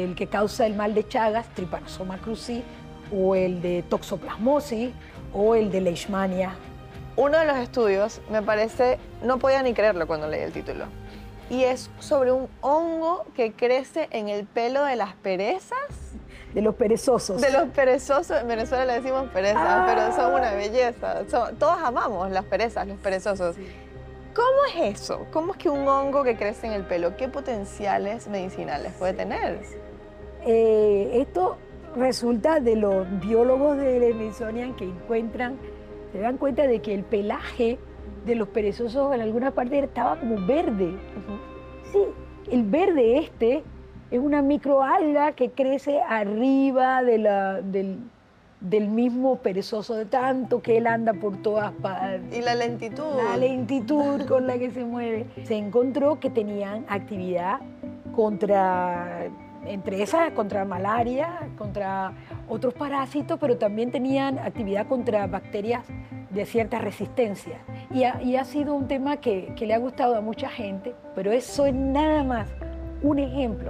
el que causa el mal de Chagas, Trypanosoma cruzi, o el de toxoplasmosis, o el de leishmania. Uno de los estudios, me parece, no podía ni creerlo cuando leí el título. Y es sobre un hongo que crece en el pelo de las perezas. De los perezosos. De los perezosos, en Venezuela le decimos perezas, pero son una belleza. Todos amamos las perezas, los perezosos. Sí. ¿Cómo es eso? ¿Cómo es que un hongo que crece en el pelo, qué potenciales medicinales puede tener? Esto resulta de los biólogos del Smithsonian que se dan cuenta de que el pelaje de los perezosos en alguna parte estaba como verde. Sí, el verde es una microalga que crece arriba del mismo perezoso, de tanto que él anda por todas partes. Y la lentitud. La lentitud con la que se mueve. Se encontró que tenían actividad entre esas, contra malaria, contra otros parásitos, pero también tenían actividad contra bacterias de cierta resistencia. Y ha sido un tema que le ha gustado a mucha gente, pero eso es nada más un ejemplo.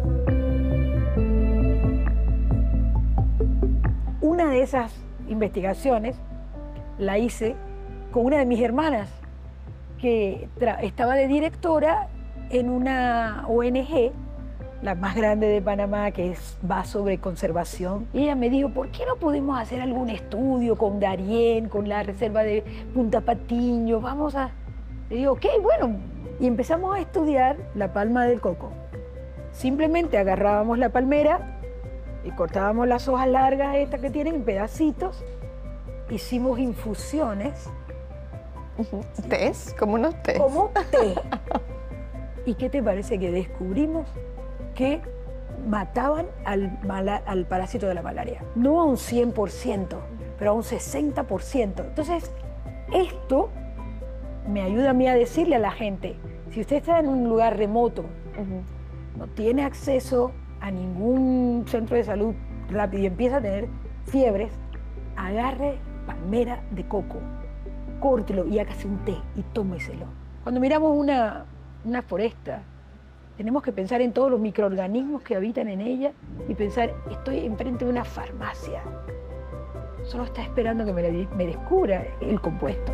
Una de esas investigaciones la hice con una de mis hermanas, que estaba de directora en una ONG, la más grande de Panamá, que va sobre conservación. Y ella me dijo, ¿por qué no podemos hacer algún estudio con Darién, con la reserva de Punta Patiño? Le digo, ok, bueno. Y empezamos a estudiar la palma del coco. Simplemente agarrábamos la palmera y cortábamos las hojas largas estas que tienen en pedacitos. Hicimos infusiones. ¿Tés? Como unos tés. Como té. ¿Y qué te parece que descubrimos? Que mataban al parásito de la malaria. No a un 100%, pero a un 60%. Entonces, esto me ayuda a mí a decirle a la gente, si usted está en un lugar remoto, no tiene acceso a ningún centro de salud rápido y empieza a tener fiebres, agarre palmera de coco, córtelo y hágase un té y tómeselo. Cuando miramos una foresta, tenemos que pensar en todos los microorganismos que habitan en ella y pensar, estoy enfrente de una farmacia. Solo está esperando que me descubra el compuesto.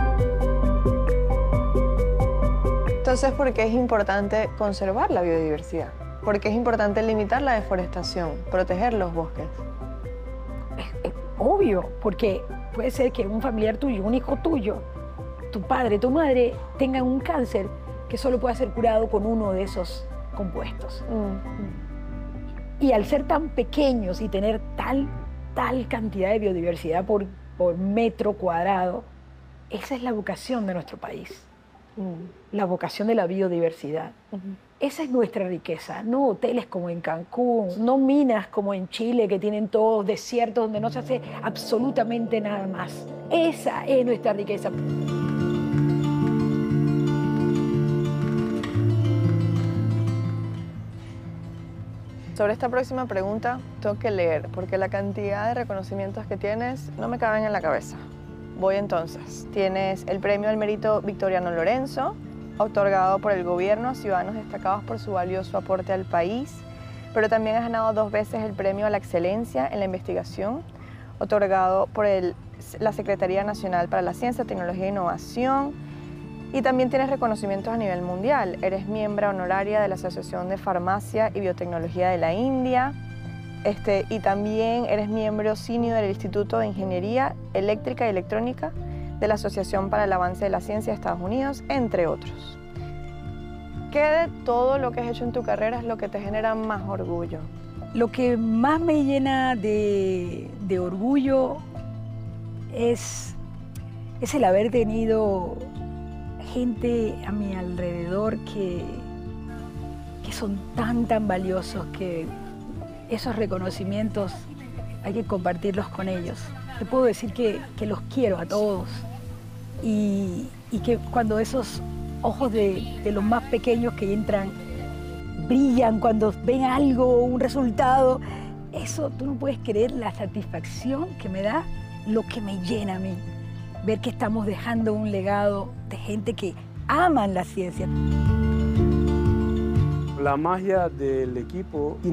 Entonces, ¿por qué es importante conservar la biodiversidad? ¿Por qué es importante limitar la deforestación, proteger los bosques? Es obvio, porque puede ser que un familiar tuyo, un hijo tuyo, tu padre, tu madre, tengan un cáncer que solo puede ser curado con uno de esos compuestos. Y al ser tan pequeños y tener tal cantidad de biodiversidad por metro cuadrado, esa es la vocación de nuestro país, la vocación de la biodiversidad. Esa es nuestra riqueza, no hoteles como en Cancún, no minas como en Chile que tienen todos desiertos donde no se hace absolutamente nada más. Esa es nuestra riqueza. Sobre esta próxima pregunta tengo que leer, porque la cantidad de reconocimientos que tienes no me caben en la cabeza. Voy entonces. Tienes el Premio al Mérito Victoriano Lorenzo, otorgado por el gobierno a ciudadanos destacados por su valioso aporte al país, pero también has ganado 2 veces el Premio a la Excelencia en la Investigación, otorgado por la Secretaría Nacional para la Ciencia, Tecnología e Innovación. Y también tienes reconocimientos a nivel mundial. Eres miembro honoraria de la Asociación de Farmacia y Biotecnología de la India. Y también eres miembro senior del Instituto de Ingeniería Eléctrica y Electrónica de la Asociación para el Avance de la Ciencia de Estados Unidos, entre otros. ¿Qué de todo lo que has hecho en tu carrera es lo que te genera más orgullo? Lo que más me llena de orgullo es el haber tenido gente a mi alrededor que son tan valiosos que esos reconocimientos hay que compartirlos con ellos. Te puedo decir que los quiero a todos y que cuando esos ojos de los más pequeños que entran brillan cuando ven algo, un resultado, eso tú no puedes creer la satisfacción que me da, lo que me llena a mí. Ver que estamos dejando un legado de gente que aman la ciencia. La magia del equipo